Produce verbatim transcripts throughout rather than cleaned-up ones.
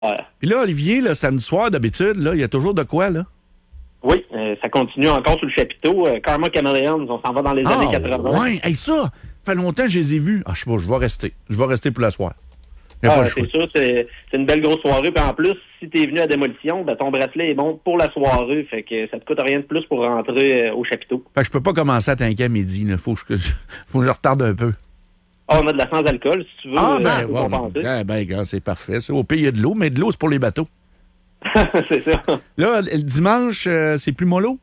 Ouais. Puis là, Olivier, le samedi soir, d'habitude, là, il y a toujours de quoi, là? Oui, euh, ça continue encore sur le chapiteau. Euh, Karma Chameleons, on s'en va dans les Ah, années quatre-vingts. ouais. Hey, ça, fait longtemps que je les ai vus. Ah, je sais pas, je vais rester. Je vais rester pour la soirée. Y a Ah, pas le c'est choix. sûr, c'est, c'est une belle grosse soirée. Puis en plus, si t'es venu à Démolition, ben, ton bracelet est bon pour la soirée. Fait que ça te coûte rien de plus pour rentrer euh, au chapiteau. Fait que je peux pas commencer à t'inquiéter à midi, là. Faut que je, faut que je retarde un peu. Ah, on a de la sans-alcool, si tu veux. Ah, euh, ben, pour ouais, compenser. ben, ben, gars, c'est parfait. C'est au pays, il y a de l'eau, mais de l'eau, c'est pour les bateaux. C'est ça. Là, le dimanche, euh, c'est plus mollo?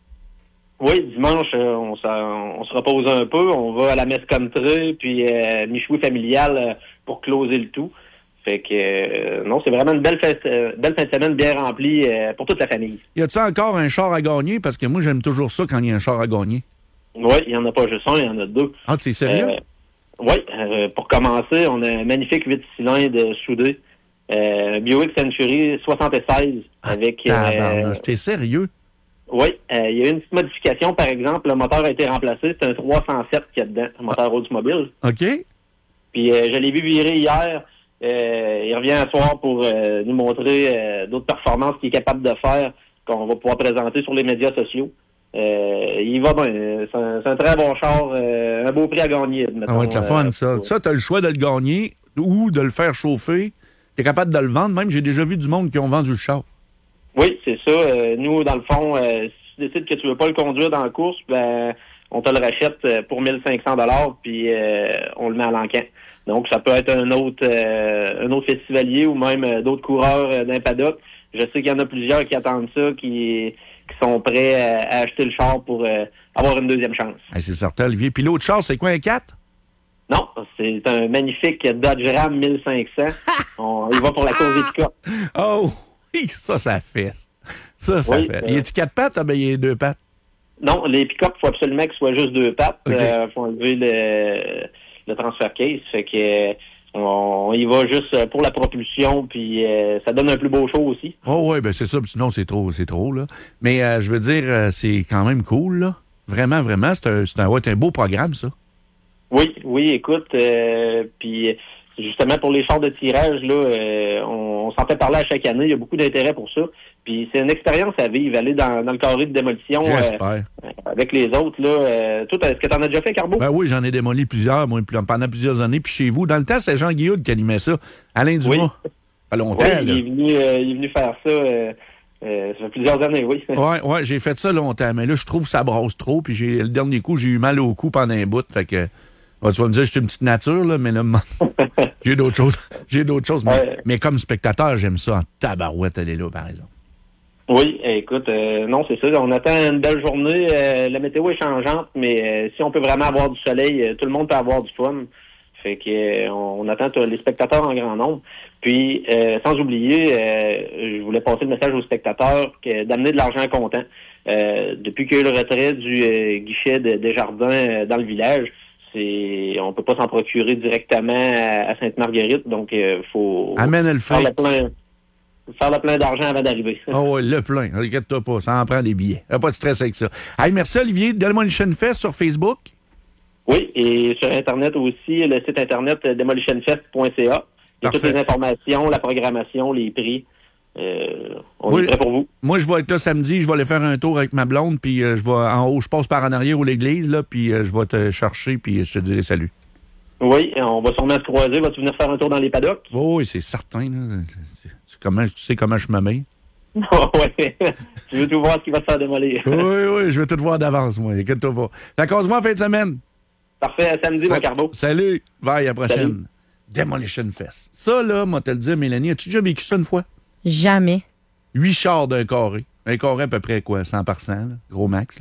Oui, dimanche, euh, on, s'en- on se repose un peu. On va à la messe country, puis euh, Michoui familial euh, pour closer le tout. Fait que, euh, non, c'est vraiment une belle, fête, euh, belle fin de semaine bien remplie euh, pour toute la famille. Y a-tu encore un char à gagner? Parce que moi, j'aime toujours ça quand il y a un char à gagner. Oui, il n'y en a pas juste un, il y en a deux. Ah, t'es sérieux? Euh, oui, euh, pour commencer, on a un magnifique huit cylindres soudé. Euh, Buick Century soixante-seize avec... Euh, Tabarnouche, t'es sérieux? oui, euh, il y a eu une petite modification, par exemple. Le moteur a été remplacé. C'est un trois cent sept qu'il y a dedans, un moteur Oldsmobile. OK. Puis euh, je l'ai vu virer hier. Euh, il revient un soir pour euh, nous montrer euh, d'autres performances qu'il est capable de faire, qu'on va pouvoir présenter sur les médias sociaux. Euh, il va bien. C'est un, c'est un très bon char. Euh, un beau prix à gagner. Ça Mettons, va être le fun, euh, ça. pour- Ça, t'as le choix de le gagner ou de le faire chauffer. T'es capable de le vendre. Même, j'ai déjà vu du monde qui ont vendu le char. Oui, c'est ça. Euh, nous, dans le fond, euh, si tu décides que tu veux pas le conduire dans la course, ben on te le rachète euh, pour mille cinq cents dollars, puis euh, on le met à l'encan. Donc, ça peut être un autre euh, un autre festivalier ou même euh, d'autres coureurs euh, d'un paddock. Je sais qu'il y en a plusieurs qui attendent ça, qui, qui sont prêts à, à acheter le char pour euh, avoir une deuxième chance. Hey, c'est certain, Olivier. Puis l'autre char, c'est quoi, un quatre? Non, c'est un magnifique Dodge Ram mille cinq cents. On, il va pour la cause des pick-up. Oh, oui, ça, ça fait. Ça, ça Oui, fait. euh, Il est-tu quatre pattes? Ah, ben, il est deux pattes. Non, les pick-up, il faut absolument qu'ils soient juste deux pattes. Il OK. euh, faut enlever le, le transfer case. Fait que euh, on, on y va juste pour la propulsion, puis euh, ça donne un plus beau show aussi. Oh, oui, ben, c'est ça. Puis sinon, c'est trop, c'est trop, là. Mais, euh, je veux dire, euh, c'est quand même cool, là. Vraiment, vraiment. C'est un, c'est un, ouais, c'est un beau programme, ça. Oui, oui, écoute, euh, puis justement pour les chars de tirage, là, euh, on, on s'en fait parler à chaque année. Il y a beaucoup d'intérêt pour ça. Puis c'est une expérience à vivre, aller dans, dans le carré de démolition euh, J'espère. avec les autres. Là, euh, toi, est-ce que tu en as déjà fait, Carbo? Ben oui, j'en ai démoli plusieurs, moi, pendant plusieurs années. Puis chez vous, dans le temps, c'est Jean Guillaume qui animait ça. Alain Dumas. Oui. Ça fait longtemps, Oui, là. il est venu, euh, il est venu faire ça. Euh, euh, ça fait plusieurs années, oui. Ouais, ouais, j'ai fait ça longtemps, mais là, je trouve que ça brosse trop, puis j'ai, le dernier coup, j'ai eu mal au cou pendant un bout, fait que, ouais, tu vas me dire, j'étais une petite nature, là, mais là, j'ai d'autres choses, j'ai d'autres choses, mais, Ouais. mais comme spectateur, j'aime ça en tabarouette, elle est là, par exemple. Oui, écoute, euh, non, c'est ça. On attend une belle journée. Euh, la météo est changeante, mais euh, si on peut vraiment avoir du soleil, euh, tout le monde peut avoir du fun. Fait que euh, on, on attend euh, les spectateurs en grand nombre. Puis, euh, sans oublier, euh, je voulais passer le message aux spectateurs que d'amener de l'argent comptant. Euh, depuis qu'il y a eu le retrait du euh, guichet de Desjardins euh, dans le village, c'est on peut pas s'en procurer directement à, à Sainte-Marguerite, donc il faut Amène le faire fait. le plein, faire le plein d'argent avant d'arriver. Ah ouais, le plein. Inquiète-toi pas, ça en prend des billets. Y'a pas de stress avec ça. Hey, merci Olivier. Demolition Fest sur Facebook. Oui, et sur Internet aussi, le site Internet euh, demolition fest point c a. Il y a toutes Parfait. les informations, la programmation, les prix. Euh, on Oui. est prêt pour vous. Moi, je vais être là samedi, je vais aller faire un tour avec ma blonde, puis euh, je vais en haut, je passe par en arrière ou l'église, là, puis euh, je vais te chercher, puis je te dirai salut. Oui, on va sûrement se croiser. Vas-tu venir faire un tour dans les paddocks? Oh, oui, c'est certain. Là. C'est- c'est comment, tu sais comment je me mets. Oui. Tu veux tout voir ce qui va se faire démolir. Oui, oui, je vais tout voir d'avance, moi. Inquiète-toi pas. Fait qu'on se voit en fin de semaine. Parfait, à samedi, mon carbo. Salut. Bye, à la prochaine. Salut. Demolition Fest. Ça, là, moi, te le dire, Mélanie, as-tu déjà vécu ça une fois? Jamais. Huit chars d'un carré. Un carré à peu près, quoi, cent par cent, là, gros max, là.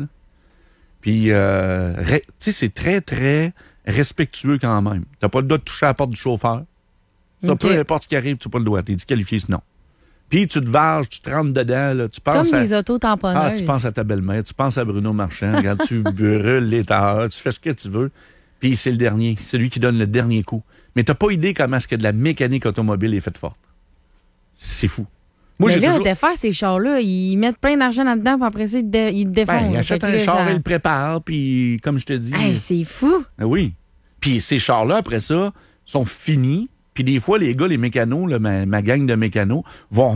Puis, euh, ré- tu sais, c'est très, très respectueux quand même. T'as pas le droit de toucher à la porte du chauffeur. Ça, OK. peu importe ce qui arrive, tu n'as pas le droit. T'es disqualifié sinon. Puis, tu te varges, tu te rentres dedans, là, tu penses Comme à... les autos tamponneuses. Ah, tu penses à ta belle-mère, tu penses à Bruno Marchand, regarde, tu brûles les tailleurs, tu fais ce que tu veux. Puis c'est le dernier, c'est lui qui donne le dernier coup. Mais t'as pas idée comment est-ce que de la mécanique automobile est faite forte. C'est fou. Moi, Mais j'ai là, toujours... de faire ces chars-là, ils mettent plein d'argent là-dedans, puis après ça, ils te, dé- ils te défendent. Ben, il achète Fait que un là, char, ça- il le prépare, puis comme je te dis... Hey, c'est fou. euh, oui. Puis ces chars-là, après ça, sont finis, Puis des fois, les gars, les mécanos, là, ma, ma gang de mécanos, vont